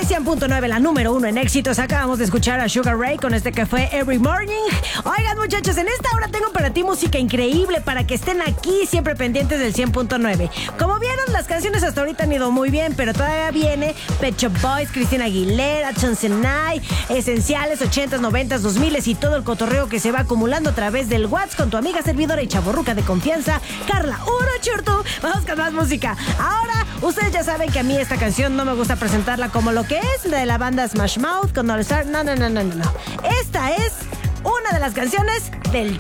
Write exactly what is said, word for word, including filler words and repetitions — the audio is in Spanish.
High cien punto nueve, la número uno en éxitos. Acabamos de escuchar a Sugar Ray con este que fue Every Morning. Oigan, muchachos, en esta hora tengo para ti música increíble para que estén aquí siempre pendientes del cien punto nueve. Como vieron, las canciones hasta ahorita han ido muy bien, pero todavía viene Pet Shop Boys, Cristina Aguilera, Chonsenay, Esenciales, ochentas, noventas, dos miles y todo el cotorreo que se va acumulando a través del WhatsApp con tu amiga servidora y chavorruca de confianza, Carla Uruchurtu. Vamos con más música. Ahora, ustedes ya saben que a mí esta canción no me gusta presentarla como lo que es, de la banda Smash Mouth con All Star. No, no, no, no, no. Esta es una de las canciones del